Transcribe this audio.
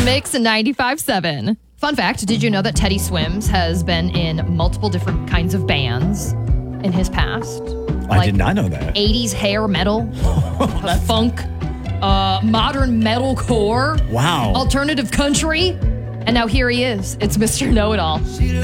Mix 95.7. Fun fact, did you know that Teddy Swims has been in multiple different kinds of bands in his past? I did not know that. 80s hair metal, funk, modern metalcore, Wow. alternative country. And now here he is. It's Mr. Know-It-All.